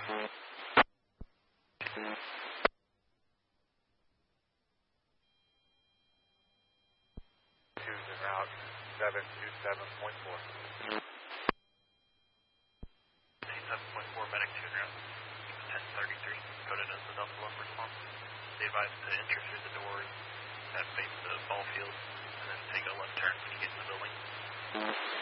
Two's en route, 727.4. 7.4 medic 2 en route, 1033, coded as the Delta 1 response. They advised to enter through the doors that face the ball field, and then take a left turn when you get in the building.